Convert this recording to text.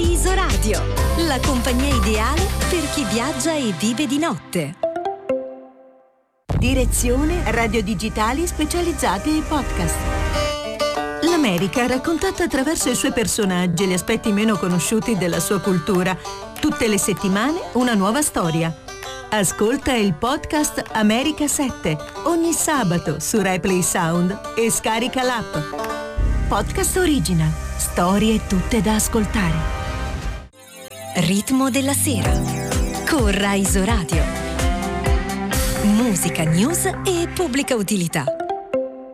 Rai Isoradio, la compagnia ideale per chi viaggia e vive di notte. Direzione Radio Digitali specializzate in podcast. L'America raccontata attraverso i suoi personaggi e gli aspetti meno conosciuti della sua cultura. Tutte le settimane una nuova storia. Ascolta il podcast America 7 ogni sabato su Replay Sound e scarica l'app. Podcast Original. Storie tutte da ascoltare. Ritmo della sera con Rai Isoradio. Musica, news e pubblica utilità.